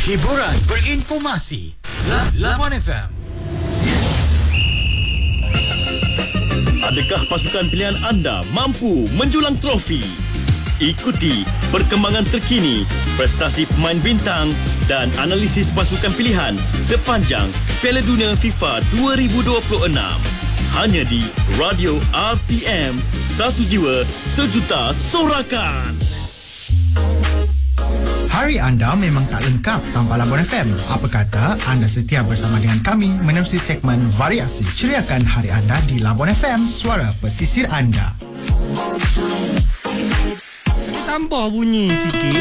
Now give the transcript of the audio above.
Hiburan berinformasi. Labuan FM. Adakah pasukan pilihan anda mampu menjulang trofi? Ikuti perkembangan terkini, prestasi pemain bintang dan analisis pasukan pilihan sepanjang Piala Dunia FIFA 2026. Hanya di Radio RTM, satu jiwa, sejuta sorakan. Hari anda memang tak lengkap tanpa Labuan FM. Apa kata anda setia bersama dengan kami menerusi segmen variasi ceriakan hari anda di Labuan FM, suara pesisir anda. Tambah bunyi sikit.